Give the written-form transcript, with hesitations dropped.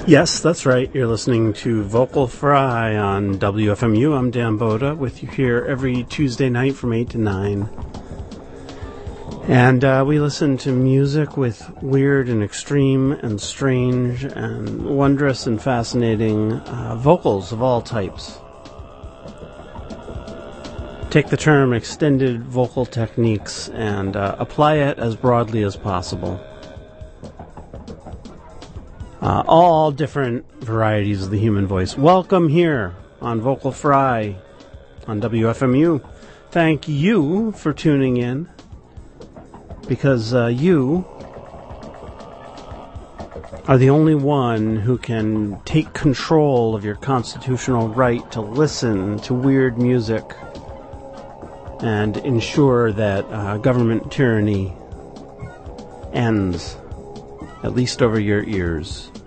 Yes, that's right. You're listening to Vocal Fry on WFMU. I'm Dan Boda with you here every Tuesday night from 8 to 9. And we listen to music with weird and extreme and strange and wondrous and fascinating vocals of all types. Take the term extended vocal techniques and apply it as broadly as possible. All different varieties of the human voice. Welcome here on Vocal Fry on WFMU. Thank you for tuning in, because you are the only one who can take control of your constitutional right to listen to weird music and ensure that government tyranny ends, at least over your ears.